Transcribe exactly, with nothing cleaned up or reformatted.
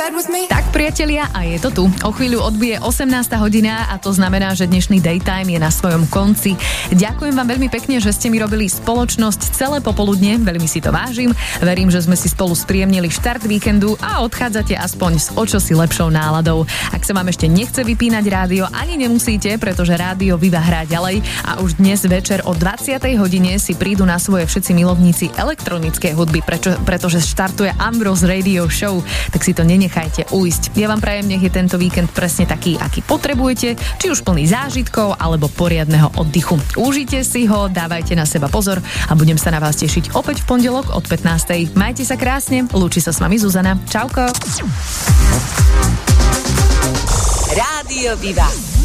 Tak priatelia, a je to tu. O chvíľu odbije osemnásta hodina a to znamená, že dnešný daytime je na svojom konci. Ďakujem vám veľmi pekne, že ste mi robili spoločnosť celé popoludne, veľmi si to vážim. Verím, že sme si spolu spríjemnili štart víkendu a odchádzate aspoň s o čosi lepšou náladou. Ak sa vám ešte nechce vypínať rádio, ani nemusíte, pretože rádio Viva hrá ďalej a už dnes večer o dvadsiatej hodine si prídu na svoje všetci milovníci elektronické hudby, prečo, pretože štartuje Ambrose Radio Show, tak si to nenechajte ujsť. Ja vám prajem, nech je tento víkend presne taký, aký potrebujete, či už plný zážitkov alebo poriadneho oddychu. Užite si ho, dávajte na seba pozor a budem sa na vás tešiť opäť v pondelok od pätnástej. Majte sa krásne, lúči sa s vami Zuzana. Čauko. Rádio Viva.